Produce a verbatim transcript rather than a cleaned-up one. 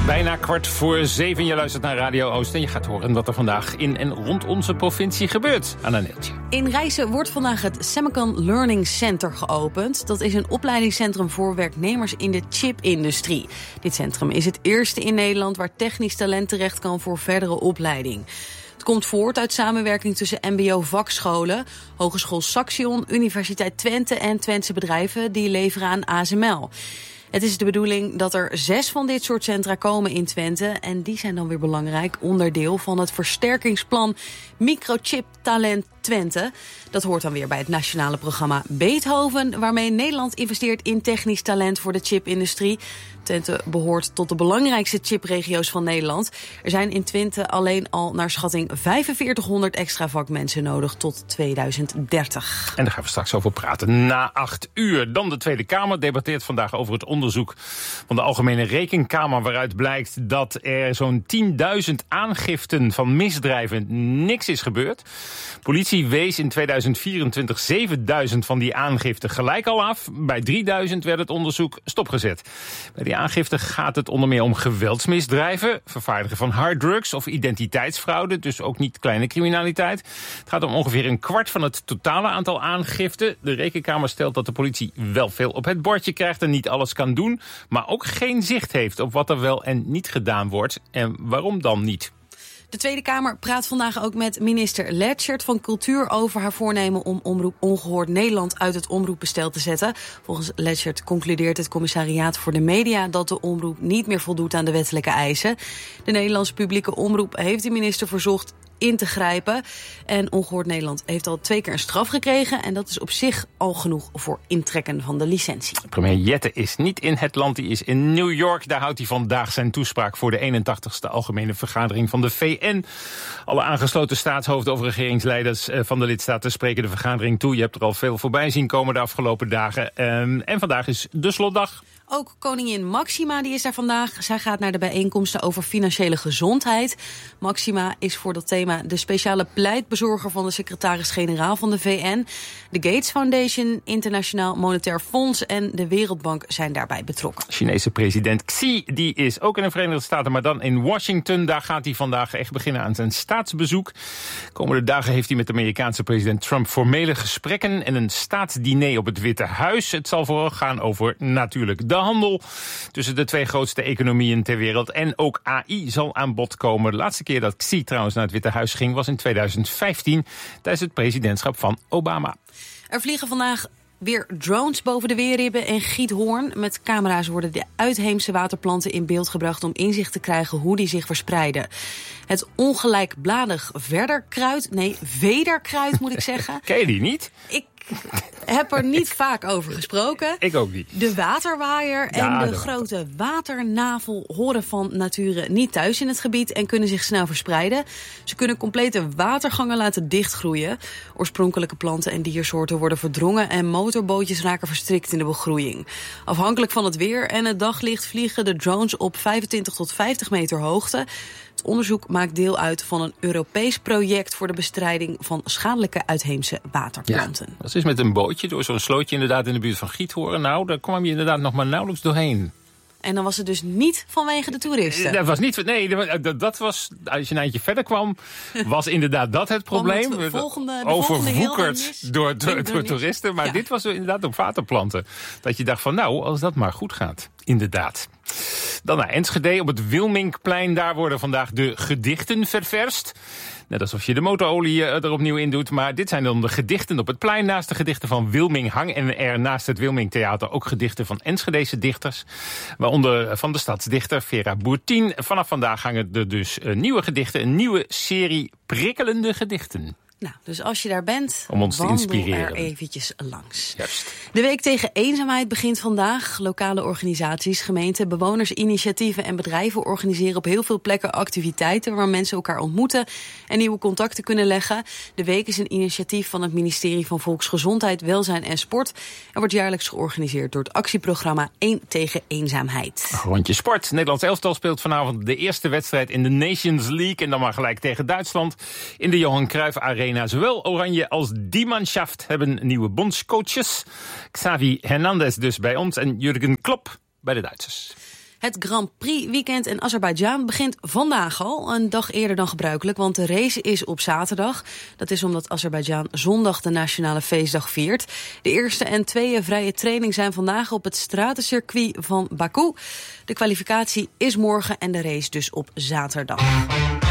Bijna kwart voor zeven. Je luistert naar Radio Oost en je gaat horen wat er vandaag in en rond onze provincie gebeurt. Anna Neeltje. In Rijssen wordt vandaag het Semicon Learning Center geopend. Dat is een opleidingscentrum voor werknemers in de chipindustrie. Dit centrum is het eerste in Nederland waar technisch talent terecht kan voor verdere opleiding. Het komt voort uit samenwerking tussen mbo-vakscholen, Hogeschool Saxion, Universiteit Twente en Twentse bedrijven die leveren aan A S M L. Het is de bedoeling dat er zes van dit soort centra komen in Twente. En die zijn dan weer belangrijk onderdeel van het versterkingsplan Microchip Talent Twente. Dat hoort dan weer bij het nationale programma Beethoven, waarmee Nederland investeert in technisch talent voor de chipindustrie. Twente behoort tot de belangrijkste chipregio's van Nederland. Er zijn in Twente alleen al naar schatting vijfenveertighonderd extra vakmensen nodig tot tweeduizend dertig. En daar gaan we straks over praten na acht uur. Dan de Tweede Kamer debatteert vandaag over het onderzoek van de Algemene Rekenkamer, waaruit blijkt dat er zo'n tienduizend aangiften van misdrijven niks is gebeurd. Politie wees in tweeduizend vierentwintig zevenduizend van die aangiften gelijk al af. Bij drieduizend werd het onderzoek stopgezet. Bij die aangifte gaat het onder meer om geweldsmisdrijven, vervaardigen van harddrugs of identiteitsfraude, dus ook niet kleine criminaliteit. Het gaat om ongeveer een kwart van het totale aantal aangiften. De Rekenkamer stelt dat de politie wel veel op het bordje krijgt en niet alles kan doen, maar ook geen zicht heeft op wat er wel en niet gedaan wordt. En waarom dan niet? De Tweede Kamer praat vandaag ook met minister Letchert van Cultuur over haar voornemen om Omroep Ongehoord Nederland uit het omroepbestel te zetten. Volgens Letchert concludeert het Commissariaat voor de Media dat de omroep niet meer voldoet aan de wettelijke eisen. De Nederlandse publieke omroep heeft de minister verzocht in te grijpen. En Ongehoord Nederland heeft al twee keer een straf gekregen. En dat is op zich al genoeg voor intrekken van de licentie. Premier Jette is niet in het land, die is in New York. Daar houdt hij vandaag zijn toespraak voor de eenentachtigste Algemene Vergadering van de V N. Alle aangesloten staatshoofden of regeringsleiders van de lidstaten spreken de vergadering toe. Je hebt er al veel voorbij zien komen de afgelopen dagen. En vandaag is de slotdag. Ook koningin Maxima die is daar vandaag. Zij gaat naar de bijeenkomsten over financiële gezondheid. Maxima is voor dat thema de speciale pleitbezorger van de secretaris-generaal van de V N. De Gates Foundation, Internationaal Monetair Fonds en de Wereldbank zijn daarbij betrokken. Chinese president Xi die is ook in de Verenigde Staten, maar dan in Washington. Daar gaat hij vandaag echt beginnen aan zijn staatsbezoek. Komende dagen heeft hij met de Amerikaanse president Trump formele gesprekken en een staatsdiner op het Witte Huis. Het zal vooral gaan over natuurlijk de handel tussen de twee grootste economieën ter wereld. En ook A I zal aan bod komen. De laatste keer dat Xi trouwens naar het Witte Huis ging was in tweeduizend vijftien tijdens het presidentschap van Obama. Er vliegen vandaag weer drones boven de Weerribben en Giethoorn. Met camera's worden de uitheemse waterplanten in beeld gebracht om inzicht te krijgen hoe die zich verspreiden. Het ongelijkbladig verderkruid, nee, vederkruid moet ik zeggen. Ken je die niet? Ik heb er niet vaak over gesproken. Ik ook niet. De waterwaaier en ja, de, de grote water. waternavel horen van nature niet thuis in het gebied en kunnen zich snel verspreiden. Ze kunnen complete watergangen laten dichtgroeien. Oorspronkelijke planten en diersoorten worden verdrongen en motorbootjes raken verstrikt in de begroeiing. Afhankelijk van het weer en het daglicht vliegen de drones op vijfentwintig tot vijftig meter hoogte. Het onderzoek maakt deel uit van een Europees project voor de bestrijding van schadelijke uitheemse waterplanten. Ja, dat is met een bootje door zo'n slootje inderdaad in de buurt van Giethoorn. Nou, daar kwam je inderdaad nog maar nauwelijks doorheen. En dan was het dus niet vanwege de toeristen? Dat was niet, nee, dat, dat was, als je een eindje verder kwam, was inderdaad dat het probleem. Het volgende, de overwoekerd door, door, door toeristen. Maar ja. Dit was inderdaad op waterplanten. Dat je dacht van nou, als dat maar goed gaat. Inderdaad. Dan naar Enschede op het Wilminkplein. Daar worden vandaag de gedichten ververst. Net alsof je de motorolie er opnieuw in doet. Maar dit zijn dan de gedichten op het plein. Naast de gedichten van Wilming hangen er naast het Wilmingtheater ook gedichten van Enschedese dichters. Waaronder van de stadsdichter Vera Boertien. Vanaf vandaag hangen er dus nieuwe gedichten. Een nieuwe serie prikkelende gedichten. Nou, dus als je daar bent, om ons te inspireren. er eventjes langs. Juist. De Week tegen Eenzaamheid begint vandaag. Lokale organisaties, gemeenten, bewoners, initiatieven en bedrijven organiseren op heel veel plekken activiteiten waar mensen elkaar ontmoeten en nieuwe contacten kunnen leggen. De Week is een initiatief van het ministerie van Volksgezondheid, Welzijn en Sport en wordt jaarlijks georganiseerd door het actieprogramma één tegen Eenzaamheid. Rondje sport. Nederlands elftal speelt vanavond de eerste wedstrijd in de Nations League en dan maar gelijk tegen Duitsland in de Johan Cruijff Arena. Zowel Oranje als die Mannschaft hebben nieuwe bondscoaches. Xavi Hernandez dus bij ons en Jurgen Klopp bij de Duitsers. Het Grand Prix weekend in Azerbeidzjan begint vandaag al. Een dag eerder dan gebruikelijk, want de race is op zaterdag. Dat is omdat Azerbeidzjan zondag de nationale feestdag viert. De eerste en tweede vrije training zijn vandaag op het stratencircuit van Baku. De kwalificatie is morgen en de race dus op zaterdag.